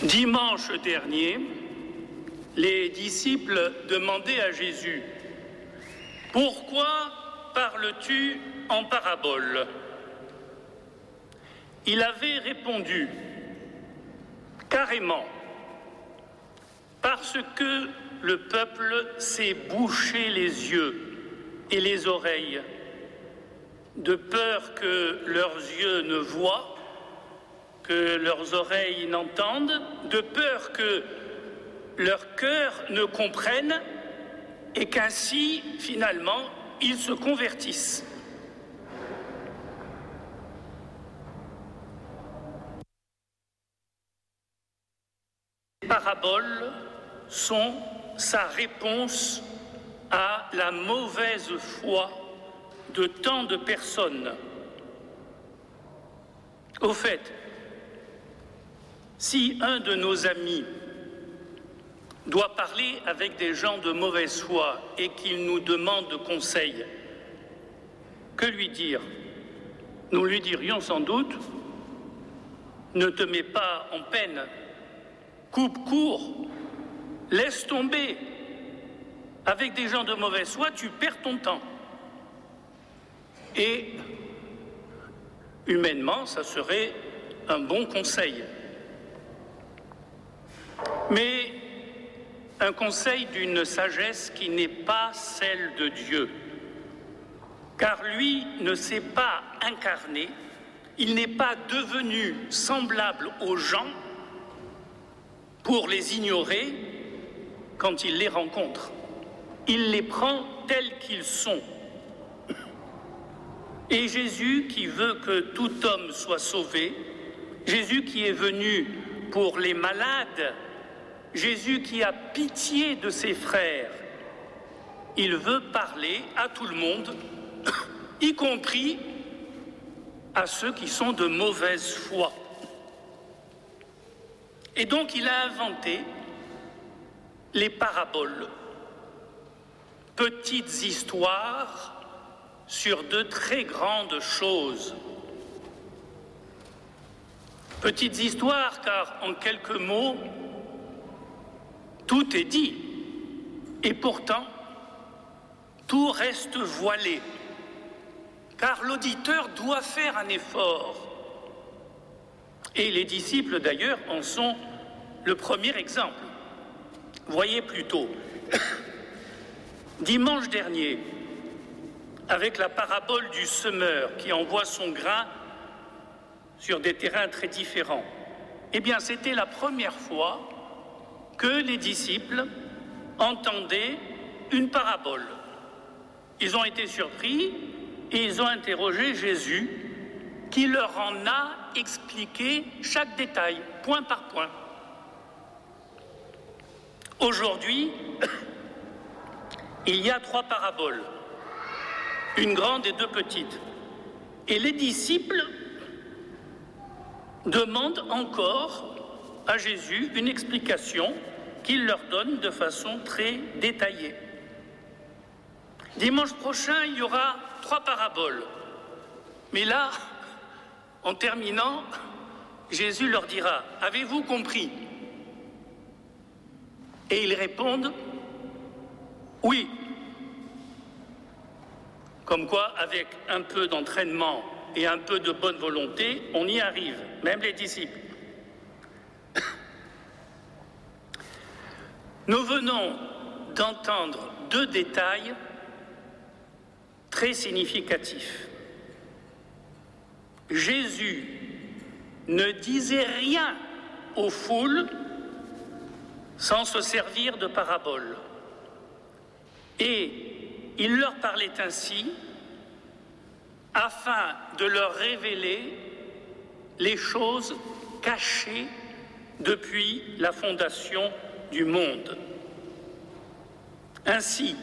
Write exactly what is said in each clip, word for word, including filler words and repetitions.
Dimanche dernier, les disciples demandaient à Jésus « Pourquoi parles-tu en parabole ?» Il avait répondu « Carrément, parce que le peuple s'est bouché les yeux et les oreilles, de peur que leurs yeux ne voient, que leurs oreilles n'entendent, de peur que leur cœur ne comprenne et qu'ainsi, finalement, ils se convertissent. » Les paraboles sont sa réponse à la mauvaise foi de tant de personnes. Au fait, si un de nos amis doit parler avec des gens de mauvaise foi et qu'il nous demande conseil, que lui dire? Nous lui dirions sans doute « Ne te mets pas en peine, coupe court, laisse tomber. Avec des gens de mauvaise foi, tu perds ton temps. » Et humainement, ça serait un bon conseil. Mais un conseil d'une sagesse qui n'est pas celle de Dieu, car lui ne s'est pas incarné, il n'est pas devenu semblable aux gens pour les ignorer quand il les rencontre. Il les prend tels qu'ils sont. Et Jésus, qui veut que tout homme soit sauvé, Jésus qui est venu pour les malades, Jésus qui a pitié de ses frères, il veut parler à tout le monde, y compris à ceux qui sont de mauvaise foi. Et donc il a inventé les paraboles, petites histoires sur de très grandes choses. Petites histoires car en quelques mots, tout est dit, et pourtant, tout reste voilé, car l'auditeur doit faire un effort. Et les disciples, d'ailleurs, en sont le premier exemple. Voyez plutôt, dimanche dernier, avec la parabole du semeur qui envoie son grain sur des terrains très différents, eh bien, c'était la première fois que les disciples entendaient une parabole. Ils ont été surpris et ils ont interrogé Jésus qui leur en a expliqué chaque détail, point par point. Aujourd'hui, il y a trois paraboles, une grande et deux petites. Et les disciples demandent encore à Jésus une explication qu'il leur donne de façon très détaillée. Dimanche prochain, il y aura trois paraboles. Mais là, en terminant, Jésus leur dira « Avez-vous compris ?» Et ils répondent « Oui ». Comme quoi, avec un peu d'entraînement et un peu de bonne volonté, on y arrive, même les disciples. Nous venons d'entendre deux détails très significatifs. Jésus ne disait rien aux foules sans se servir de paraboles. Et il leur parlait ainsi afin de leur révéler les choses cachées depuis la fondation du monde. Ainsi,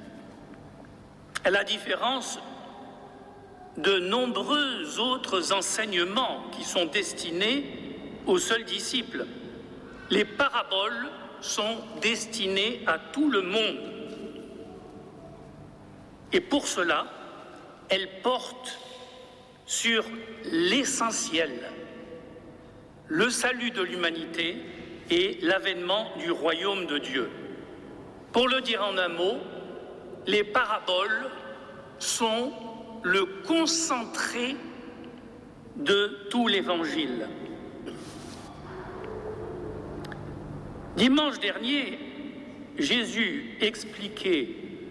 à la différence de nombreux autres enseignements qui sont destinés aux seuls disciples, les paraboles sont destinées à tout le monde. Et pour cela, elles portent sur l'essentiel, le salut de l'humanité et l'avènement du royaume de Dieu. Pour le dire en un mot, les paraboles sont le concentré de tout l'Évangile. Dimanche dernier, Jésus expliquait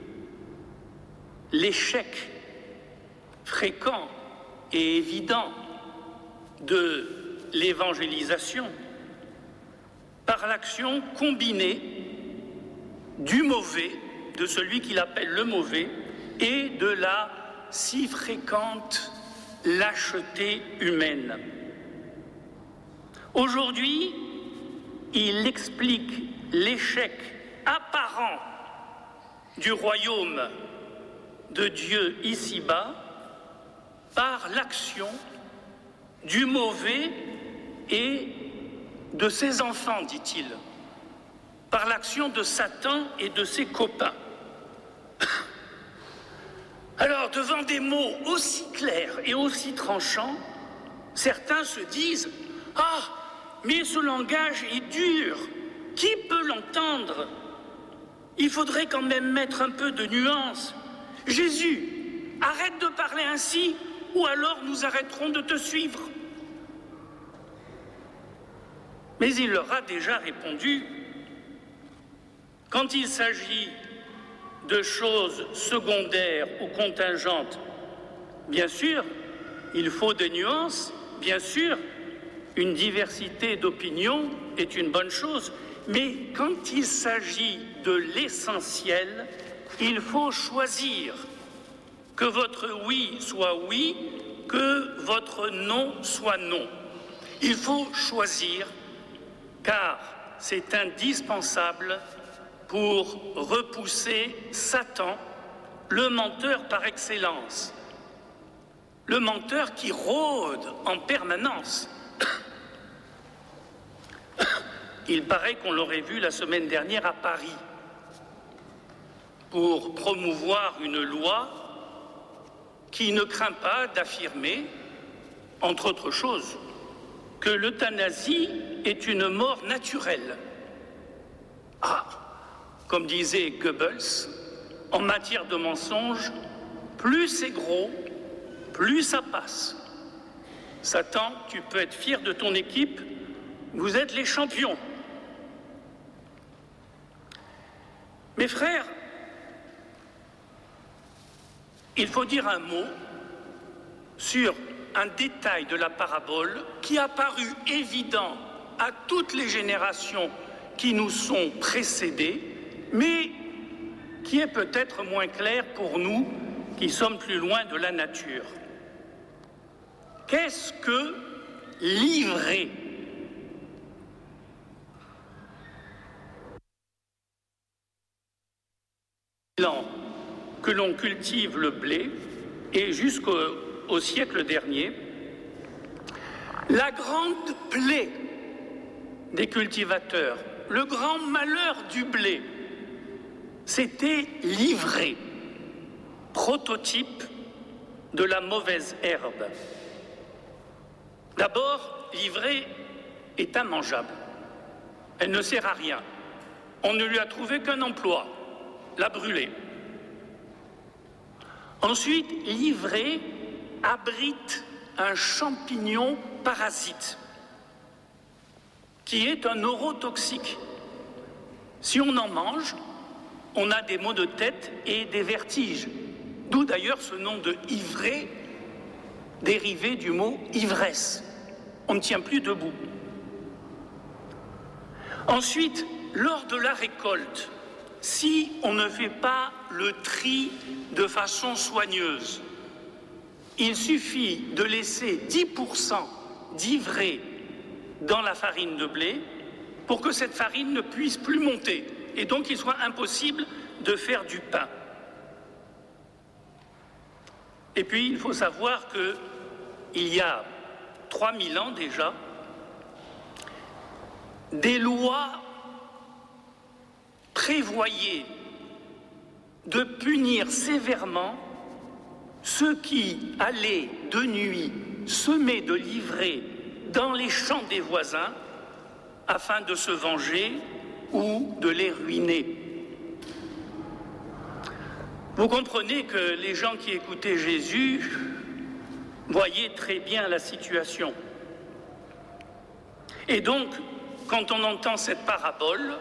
l'échec fréquent et évident de l'évangélisation par l'action combinée du mauvais, de celui qu'il appelle le mauvais, et de la si fréquente lâcheté humaine. Aujourd'hui, il explique l'échec apparent du royaume de Dieu ici-bas par l'action du mauvais et de ses enfants, dit-il, par l'action de Satan et de ses copains. Alors, devant des mots aussi clairs et aussi tranchants, certains se disent « Ah, mais ce langage est dur, qui peut l'entendre? Il faudrait quand même mettre un peu de nuance. Jésus, arrête de parler ainsi, ou alors nous arrêterons de te suivre. » Mais il leur a déjà répondu. Quand il s'agit de choses secondaires ou contingentes, bien sûr, il faut des nuances, bien sûr, une diversité d'opinions est une bonne chose, mais quand il s'agit de l'essentiel, il faut choisir que votre oui soit oui, que votre non soit non. Il faut choisir, car c'est indispensable pour repousser Satan, le menteur par excellence, le menteur qui rôde en permanence. Il paraît qu'on l'aurait vu la semaine dernière à Paris pour promouvoir une loi qui ne craint pas d'affirmer, entre autres choses, que l'euthanasie est une mort naturelle. Ah, comme disait Goebbels, en matière de mensonges, plus c'est gros, plus ça passe. Satan, tu peux être fier de ton équipe, vous êtes les champions. Mes frères, il faut dire un mot sur un détail de la parabole qui a paru évident à toutes les générations qui nous sont précédées, mais qui est peut-être moins clair pour nous qui sommes plus loin de la nature. Qu'est-ce que livrer ? Que l'on cultive le blé, et jusqu'au au siècle dernier, la grande plaie des cultivateurs, le grand malheur du blé, c'était l'ivraie, prototype de la mauvaise herbe. D'abord, l'ivraie est immangeable. Elle ne sert à rien. On ne lui a trouvé qu'un emploi, la brûler. Ensuite, l'ivraie abrite un champignon parasite qui est un neurotoxique. Si on en mange, on a des maux de tête et des vertiges, d'où d'ailleurs ce nom de ivraie dérivé du mot ivresse. On ne tient plus debout. Ensuite, lors de la récolte, si on ne fait pas le tri de façon soigneuse, il suffit de laisser dix pour cent d'ivraie dans la farine de blé pour que cette farine ne puisse plus monter et donc il soit impossible de faire du pain. Et puis il faut savoir qu'il y a trois mille ans déjà, des lois prévoyaient de punir sévèrement ceux qui allaient de nuit semer de l'ivraie dans les champs des voisins afin de se venger ou de les ruiner. Vous comprenez que les gens qui écoutaient Jésus voyaient très bien la situation. Et donc, quand on entend cette parabole,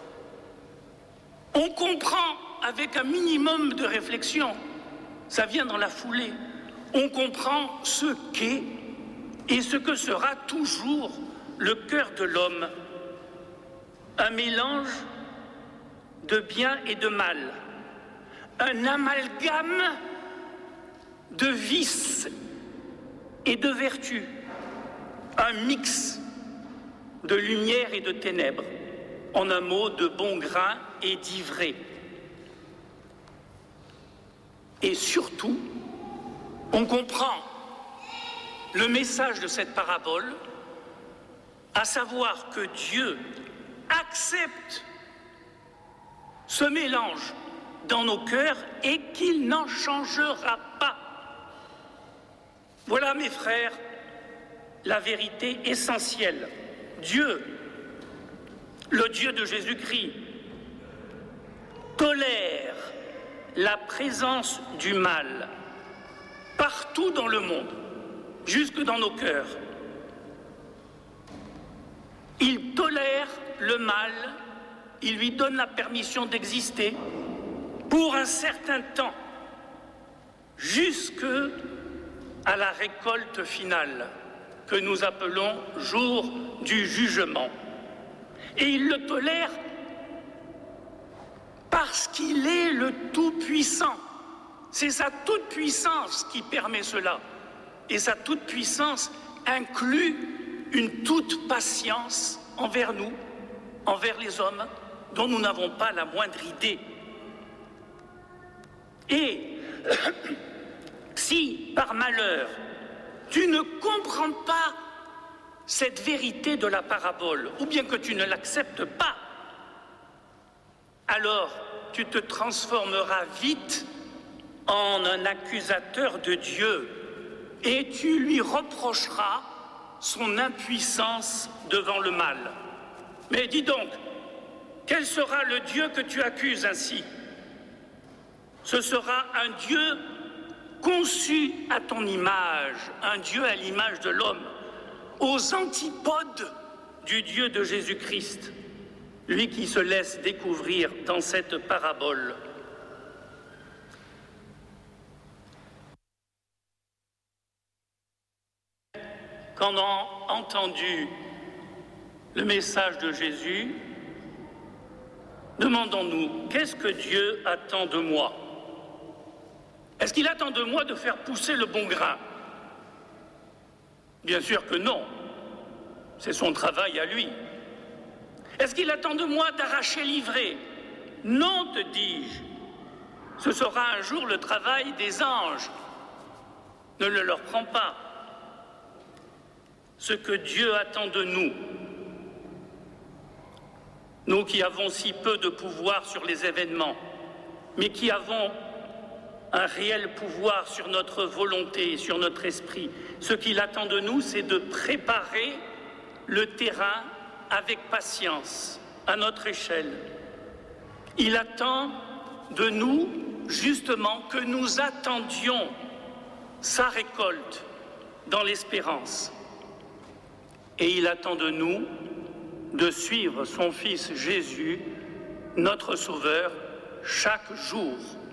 on comprend avec un minimum de réflexion, ça vient dans la foulée, on comprend ce qu'est et ce que sera toujours le cœur de l'homme, un mélange de bien et de mal, un amalgame de vices et de vertus, un mix de lumière et de ténèbres, en un mot, de bon grain et d'ivraie. Et surtout, on comprend le message de cette parabole, à savoir que Dieu accepte ce mélange dans nos cœurs et qu'il n'en changera pas. Voilà, mes frères, la vérité essentielle. Dieu, le Dieu de Jésus-Christ, tolère la présence du mal partout dans le monde, jusque dans nos cœurs. Il tolère le mal, il lui donne la permission d'exister pour un certain temps, jusque à la récolte finale que nous appelons jour du jugement. Et il le tolère parce qu'il est le Tout-Puissant. C'est sa toute-puissance qui permet cela. Et sa toute-puissance inclut une toute patience envers nous, envers les hommes, dont nous n'avons pas la moindre idée. Et si, par malheur, tu ne comprends pas cette vérité de la parabole, ou bien que tu ne l'acceptes pas, alors tu te transformeras vite en un accusateur de Dieu et tu lui reprocheras son impuissance devant le mal. Mais dis donc, quel sera le Dieu que tu accuses ainsi? Ce sera un Dieu conçu à ton image, un Dieu à l'image de l'homme, aux antipodes du Dieu de Jésus-Christ, lui qui se laisse découvrir dans cette parabole. Quand on a entendu le message de Jésus, demandons-nous, qu'est-ce que Dieu attend de moi? Est-ce qu'il attend de moi de faire pousser le bon grain? Bien sûr que non. C'est son travail à lui. Est-ce qu'il attend de moi d'arracher l'ivraie? Non, te dis-je. Ce sera un jour le travail des anges. Ne le leur prends pas. Ce que Dieu attend de nous, nous qui avons si peu de pouvoir sur les événements, mais qui avons un réel pouvoir sur notre volonté et sur notre esprit, ce qu'il attend de nous, c'est de préparer le terrain avec patience, à notre échelle. Il attend de nous, justement, que nous attendions sa récolte dans l'espérance. Et il attend de nous de suivre son Fils Jésus, notre Sauveur, chaque jour.